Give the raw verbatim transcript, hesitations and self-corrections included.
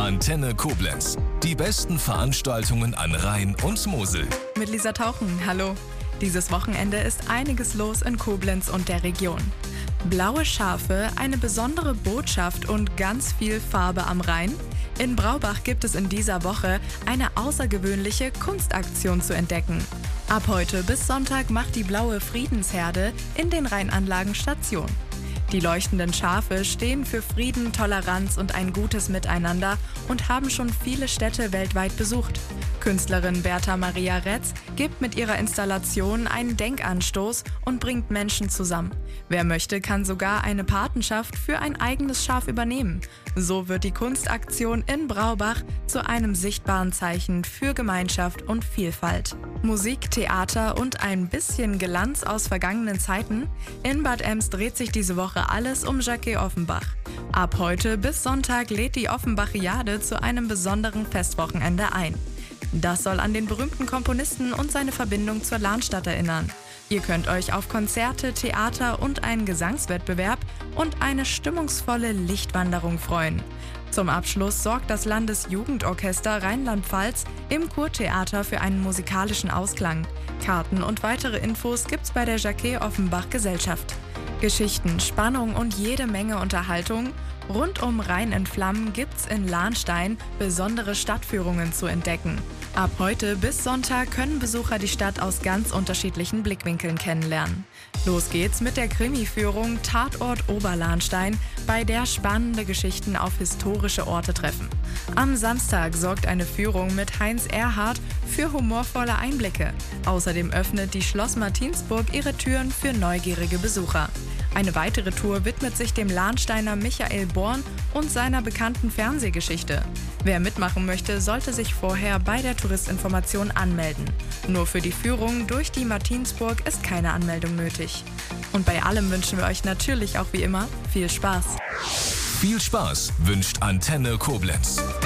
Antenne Koblenz. Die besten Veranstaltungen an Rhein und Mosel. Mit Lisa Tauchen, hallo. Dieses Wochenende ist einiges los in Koblenz und der Region. Blaue Schafe, eine besondere Botschaft und ganz viel Farbe am Rhein. In Braubach gibt es in dieser Woche eine außergewöhnliche Kunstaktion zu entdecken. Ab heute bis Sonntag macht die Blaue Friedensherde in den Rheinanlagen Station. Die leuchtenden Schafe stehen für Frieden, Toleranz und ein gutes Miteinander und haben schon viele Städte weltweit besucht. Künstlerin Bertha Maria Retz gibt mit ihrer Installation einen Denkanstoß und bringt Menschen zusammen. Wer möchte, kann sogar eine Patenschaft für ein eigenes Schaf übernehmen. So wird die Kunstaktion in Braubach zu einem sichtbaren Zeichen für Gemeinschaft und Vielfalt. Musik, Theater und ein bisschen Glanz aus vergangenen Zeiten. In Bad Ems dreht sich diese Woche alles um Jacquet Offenbach. Ab heute bis Sonntag lädt die Offenbachiade zu einem besonderen Festwochenende ein. Das soll an den berühmten Komponisten und seine Verbindung zur Lahnstadt erinnern. Ihr könnt euch auf Konzerte, Theater und einen Gesangswettbewerb und eine stimmungsvolle Lichtwanderung freuen. Zum Abschluss sorgt das Landesjugendorchester Rheinland-Pfalz im Kurtheater für einen musikalischen Ausklang. Karten und weitere Infos gibt's bei der Jacquet Offenbach Gesellschaft. Geschichten, Spannung und jede Menge Unterhaltung. Rund um Rhein in Flammen gibt's in Lahnstein besondere Stadtführungen zu entdecken. Ab heute bis Sonntag können Besucher die Stadt aus ganz unterschiedlichen Blickwinkeln kennenlernen. Los geht's mit der Krimi-Führung Tatort Oberlahnstein, bei der spannende Geschichten auf historische Orte treffen. Am Samstag sorgt eine Führung mit Heinz Erhardt für humorvolle Einblicke. Außerdem öffnet die Schloss Martinsburg ihre Türen für neugierige Besucher. Eine weitere Tour widmet sich dem Lahnsteiner Michael Born und seiner bekannten Fernsehgeschichte. Wer mitmachen möchte, sollte sich vorher bei der Touristinformation anmelden. Nur für die Führung durch die Martinsburg ist keine Anmeldung nötig. Und bei allem wünschen wir euch natürlich auch wie immer viel Spaß. Viel Spaß wünscht Antenne Koblenz.